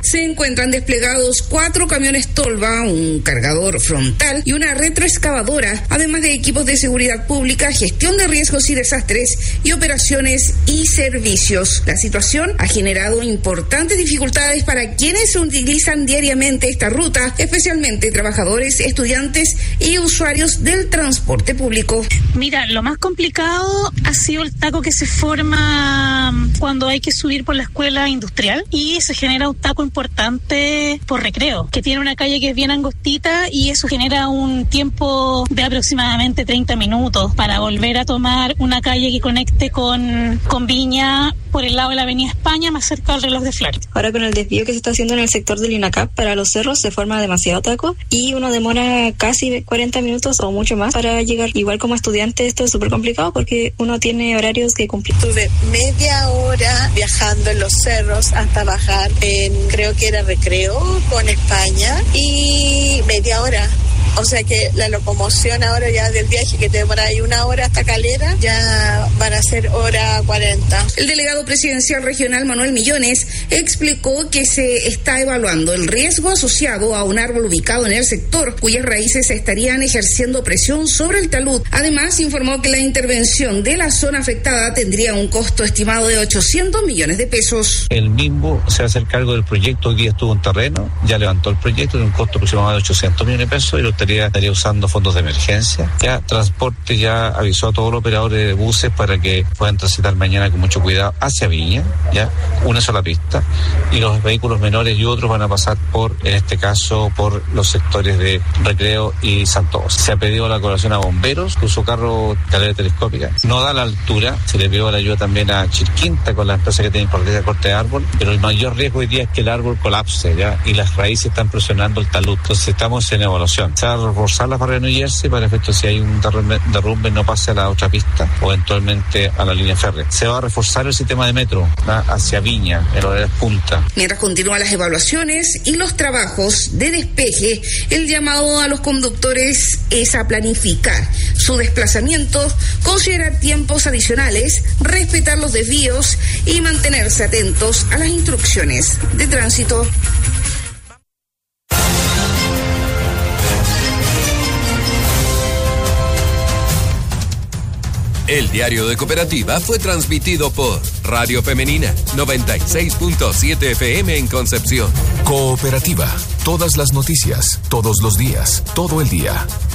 Se encuentran desplegados 4 camiones tolva, un cargador frontal y una retroexcavadora, además de equipos de seguridad pública, gestión de riesgos y desastres y operaciones y servicios. La situación ha generado importantes dificultades para quienes utilizan diariamente esta ruta, especialmente trabajadores, estudiantes y usuarios del transporte público. Mira, lo más complicado ha sido el taco que se forma cuando hay que subir por la escuela industrial y se genera un taco importante por Recreo, que tiene una calle que es bien angostita y eso genera un tiempo de aproximadamente 30 minutos para volver a tomar una calle que conecte con Viña por el lado de la Avenida España, más cerca del reloj de Flores. Ahora con el desvío que se está haciendo en el sector del INACAP para los cerros se forma demasiado taco y uno demora casi 40 minutos o mucho más para llegar. Igual como estudiante esto es súper complicado porque uno tiene horarios que cumplir. Tuve media hora viajando en los cerros hasta bajar en, creo que era Recreo con España, y media hora. O sea que la locomoción ahora ya del viaje que te demora ahí 1 hora hasta Calera, ya van a ser hora 40. El delegado presidencial regional Manuel Millones explicó que se está evaluando el riesgo asociado a un árbol ubicado en el sector, cuyas raíces estarían ejerciendo presión sobre el talud. Además, informó que la intervención de la zona afectada tendría un costo estimado de 800 millones de pesos. El MIMBU se va a hacer cargo del proyecto. Hoy día estuvo en terreno, ya levantó el proyecto de un costo aproximado de 800 millones de pesos y lo estaría usando fondos de emergencia. Ya Transporte ya avisó a todos los operadores de buses para que puedan transitar mañana con mucho cuidado hacia Viña, ya una sola pista, y los vehículos menores y otros van a pasar en este caso, por los sectores de Recreo y Santos. Se ha pedido la colaboración a bomberos, uso carro calera telescópica. No da la altura, se le pidió la ayuda también a Chilquinta con la empresa que tiene importancia de corte de árbol, pero el mayor riesgo hoy día es que el árbol colapse, ya, y las raíces están presionando el talud. Entonces estamos en evaluación. Se va a reforzar las barreras de New Jersey para efecto si hay un derrumbe no pase a la otra pista o eventualmente a la línea férrea. Se va a reforzar el sistema de metro hacia Viña en horarios punta. Mientras continúan las evaluaciones y los trabajos de despeje, el llamado a los conductores es a planificar su desplazamiento, considerar tiempos adicionales, respetar los desvíos y mantenerse atentos a las instrucciones de tránsito. El diario de Cooperativa fue transmitido por Radio Femenina 96.7 FM en Concepción. Cooperativa, todas las noticias, todos los días, todo el día.